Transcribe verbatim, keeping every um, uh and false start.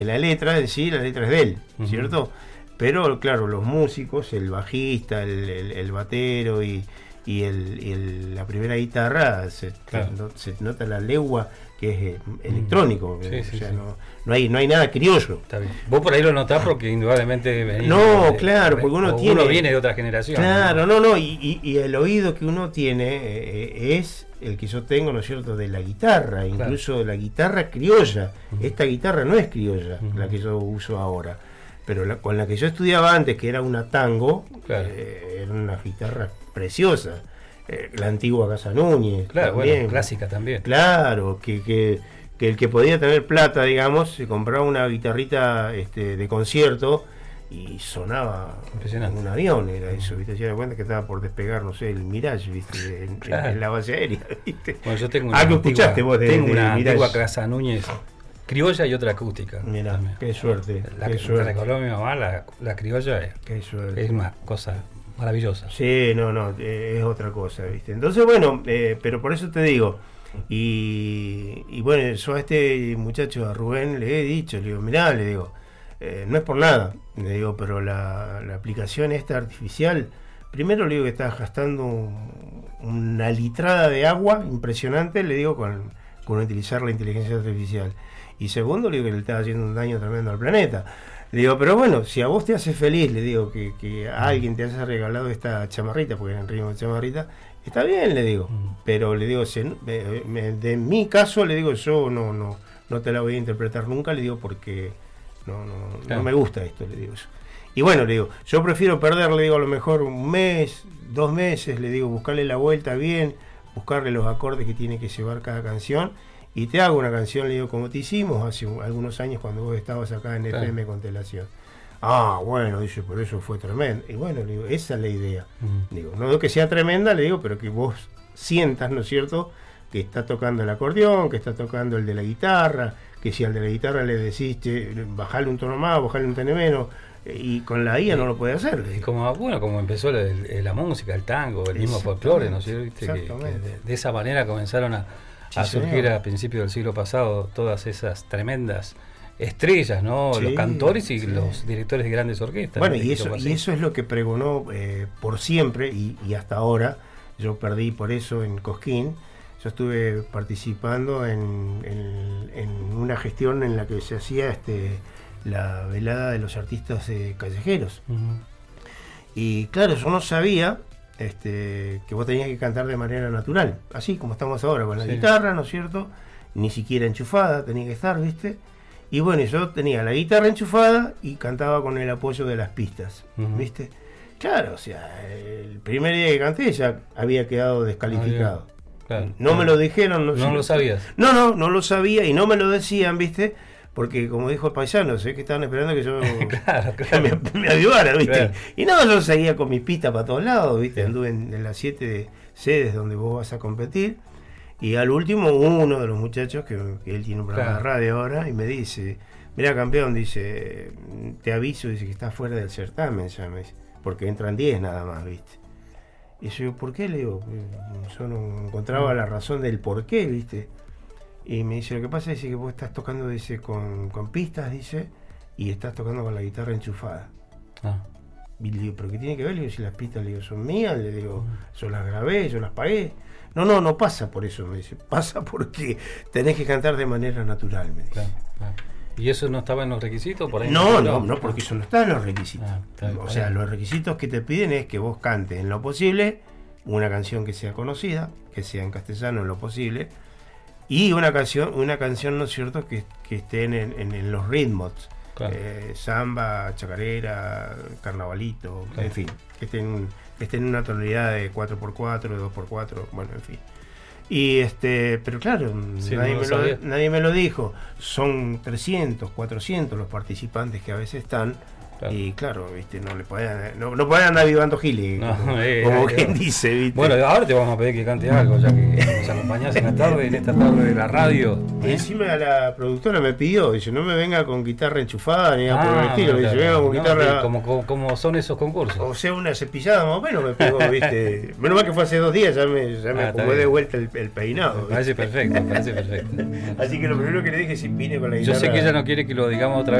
La letra en sí, la letra es de él, Uh-huh. ¿cierto? Pero claro, los músicos, el bajista, el, el, el batero y, y, el, y el, la primera guitarra, se, claro. no, se nota la legua que es eh, electrónico. Sí, o sí, sea, sí. no, no, hay, no hay nada criollo. Está bien. Vos por ahí lo notás porque indudablemente venís No, de, claro, porque uno o tiene... uno viene de otra generación. Claro, no, no, y, y, y el oído que uno tiene eh, es el que yo tengo, ¿no es cierto?, de la guitarra, incluso claro. la guitarra criolla. Uh-huh. Esta guitarra no es criolla, uh-huh. la que yo uso ahora, pero la, con la que yo estudiaba antes, que era una tango, claro. eh, era una guitarra preciosa. Eh, la antigua Casa Núñez. Claro, también. Bueno, clásica también. Claro, que, que, que el que podía tener plata, digamos, se compraba una guitarrita este, de concierto y sonaba como un avión, era eso, ¿viste? Se da cuenta que estaba por despegar, no sé, el Mirage, ¿viste? En, claro. en, en la base aérea, ¿viste? Bueno, yo tengo una ah, antigua, escuchaste vos de, tengo de, una de antigua Casa Núñez criolla y otra acústica. Mirá, también. Qué suerte. La qué que suerte. me recordó mi mamá, la, la criolla es, qué suerte. es una cosa maravillosa. Sí, no, no, eh, es otra cosa, ¿viste? Entonces, bueno, eh, pero por eso te digo, y, y bueno, yo a este muchacho, a Rubén, le he dicho, le digo, mirá, le digo, eh, no es por nada, le digo, pero la, la aplicación esta artificial, primero le digo que estás gastando un, una litrada de agua impresionante, le digo, con, con utilizar la inteligencia artificial, y segundo le digo que le está haciendo un daño tremendo al planeta. Le digo, pero bueno, si a vos te hace feliz, le digo, que, que a alguien te haya regalado esta chamarrita, porque era en ritmo de chamarrita, está bien, le digo. Mm. Pero le digo, se, me, me, de mi caso, le digo, yo no, no, no te la voy a interpretar nunca, le digo, porque no, no, claro. no me gusta esto, le digo yo. Y bueno, le digo, yo prefiero perder, le digo, a lo mejor un mes, dos meses, le digo, buscarle la vuelta bien, buscarle los acordes que tiene que llevar cada canción. Y te hago una canción, le digo, como te hicimos hace algunos años cuando vos estabas acá en F M Constelación. Ah, bueno, dice, por eso fue tremendo. Y bueno, le digo, esa es la idea. Uh-huh. Digo, no digo que sea tremenda, le digo, pero que vos sientas, ¿no es cierto?, que está tocando el acordeón, que está tocando el de la guitarra, que si al de la guitarra le decís, bajarle un tono más, bajarle un tono menos, y con la I A no lo puede hacer. Como, bueno, como empezó la, la música, el tango, el mismo folclore, ¿no es cierto? Que, que de, de esa manera comenzaron a Sí, a surgir señor. A principios del siglo pasado todas esas tremendas estrellas, ¿no? Sí, los cantores y sí. los directores de grandes orquestas. Bueno, ¿no? y eso, y eso es lo que pregonó eh, por siempre y, y hasta ahora. Yo perdí por eso en Cosquín. Yo estuve participando en, en, en una gestión en la que se hacía este la velada de los artistas eh, callejeros. Uh-huh. Y claro, yo no sabía Este, que vos tenías que cantar de manera natural, así como estamos ahora con la sí. guitarra, ¿no es cierto? Ni siquiera enchufada tenía que estar, ¿viste? Y bueno, yo tenía la guitarra enchufada y cantaba con el apoyo de las pistas, uh-huh. ¿viste? Claro, o sea, el primer día que canté ya había quedado descalificado. Ah, claro, no claro. me lo dijeron. No, no sé, lo sabías. No, no, no lo sabía y no me lo decían, ¿viste? Porque como dijo el paisano, sé que estaban esperando que yo claro, claro. Que me, me ayudara, ¿viste? Claro. Y no, yo seguía con mis pistas para todos lados, ¿viste? Sí. Anduve en, en las siete sedes donde vos vas a competir. Y al último, uno de los muchachos, que, que él tiene un programa claro. de radio ahora, y me dice, mira campeón, dice, te aviso, dice que estás fuera del certamen, ya me dice, porque entran diez nada más, ¿viste? Y yo, ¿por qué? Le digo, yo no encontraba la razón del por qué, ¿viste? Y me dice, lo que pasa es que vos estás tocando, dice, con, con pistas, dice, y estás tocando con la guitarra enchufada. Ah. Y le digo, ¿pero qué tiene que ver? Le digo, si las pistas, le digo, son mías, le digo, yo las grabé, yo las pagué. No, no, no pasa por eso, me dice, pasa porque tenés que cantar de manera natural, me dice. Claro, claro. ¿Y eso no estaba en los requisitos? Por ahí no, no, no, no, porque eso no está en los requisitos. Ah, está, o sea, los requisitos que te piden es que vos cantes en lo posible una canción que sea conocida, que sea en castellano en lo posible, y una canción, una canción, ¿no es cierto?, que, que esté en, en, en los ritmos, claro. eh, samba, chacarera, carnavalito, claro. en fin, que esté en, que esté en una tonalidad de cuatro por cuatro, de dos por cuatro, bueno, en fin. Y este, pero claro, sí, nadie, no me lo, nadie me lo dijo. Son trescientos, cuatrocientos los participantes que a veces están. Claro. Y claro, viste, no le podían, no, no podían andar vivando Gili, no, como, eh, como eh, quien eh. dice, viste. Bueno, ahora te vamos a pedir que cantes algo, ya que nos acompañás en la tarde, en esta tarde de la radio. Y ¿eh? encima la productora me pidió, dice, no me venga con guitarra enchufada ni nada Ah, por el estilo, no, me dice, claro. venga con No, guitarra. como, como, como son esos concursos. O sea, una cepillada más o menos me pegó, viste. Menos mal que fue hace dos días, ya me, ya me Ah, está acomodé de bien. vuelta el, el peinado. Me parece perfecto, me parece perfecto. Así que lo primero que le dije es si vine con la guitarra. Yo sé que ella no quiere que lo digamos otra vez.